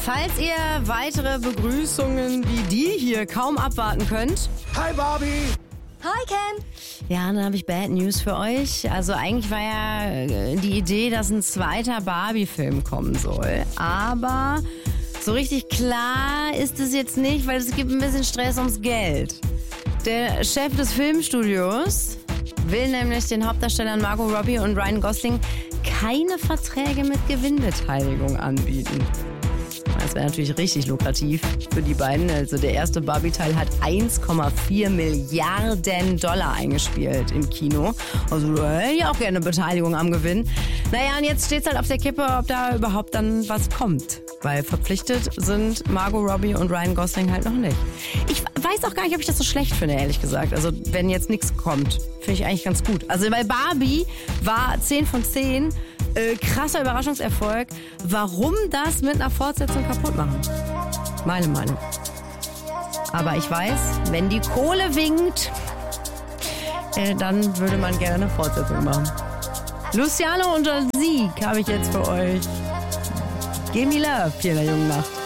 Falls ihr weitere Begrüßungen wie die hier kaum abwarten könnt. Hi Barbie! Hi Ken! Ja, dann habe ich Bad News für euch. Also eigentlich war ja die Idee, dass ein zweiter Barbie-Film kommen soll. Aber so richtig klar ist es jetzt nicht, weil es gibt ein bisschen Stress ums Geld. Der Chef des Filmstudios will nämlich den Hauptdarstellern Margot Robbie und Ryan Gosling keine Verträge mit Gewinnbeteiligung anbieten. Das wäre natürlich richtig lukrativ für die beiden. Also der erste Barbie-Teil hat 1,4 Milliarden Dollar eingespielt im Kino. Also hätte ich auch gerne Beteiligung am Gewinn. Naja, und jetzt steht es halt auf der Kippe, ob da überhaupt dann was kommt. Weil verpflichtet sind Margot Robbie und Ryan Gosling halt noch nicht. Ich weiß auch gar nicht, ob ich das so schlecht finde, ehrlich gesagt. Also wenn jetzt nichts kommt, finde ich eigentlich ganz gut. Also weil Barbie war 10 von 10. Krasser Überraschungserfolg. Warum das mit einer Fortsetzung kaputt machen? Meine Meinung. Aber ich weiß, wenn die Kohle winkt, dann würde man gerne eine Fortsetzung machen. Luciano und Sieg habe ich jetzt für euch. Give me love hier in der jungen Nacht.